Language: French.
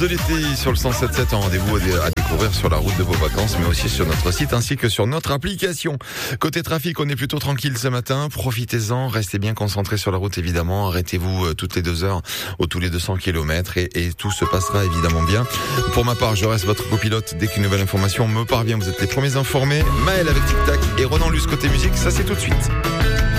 de l'été sur le 107.7 en rendez-vous à découvrir sur la route de vos vacances, mais aussi sur notre site ainsi que sur notre application. Côté trafic, on est plutôt tranquille ce matin. Profitez-en, restez bien concentrés sur la route évidemment. Arrêtez-vous toutes les 2 heures ou tous les 200 km et tout se passera évidemment bien. Pour ma part, je reste votre copilote. Dès qu'une nouvelle information me parvient, vous êtes les premiers informés. Maël avec Tic Tac et Ronan Luce côté musique, ça c'est tout de suite.